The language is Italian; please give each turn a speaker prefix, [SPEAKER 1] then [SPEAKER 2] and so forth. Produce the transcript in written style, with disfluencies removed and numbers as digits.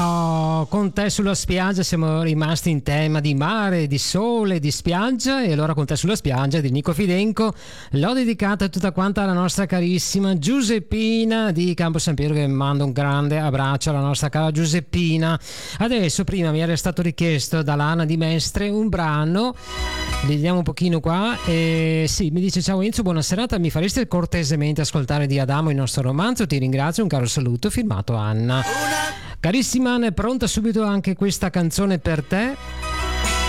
[SPEAKER 1] Oh, con te sulla spiaggia siamo rimasti in tema di mare, di sole, di spiaggia, e allora con te sulla spiaggia di Nico Fidenco l'ho dedicata tutta quanta alla nostra carissima Giuseppina di Campo San Piero, che manda un grande abbraccio alla nostra cara Giuseppina. Adesso prima mi era stato richiesto da Lana di Mestre un brano, vediamo un pochino qua, sì, mi dice: ciao Enzo, buona serata, mi fareste cortesemente ascoltare di Adamo il nostro romanzo? Ti ringrazio, un caro saluto, firmato Anna. Carissima Anna, è pronta subito anche questa canzone per te.